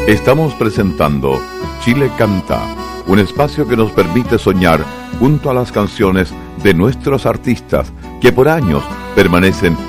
Estamos presentando Chile Canta, un espacio que nos permite soñar junto a las canciones de nuestros artistas que por años permanecen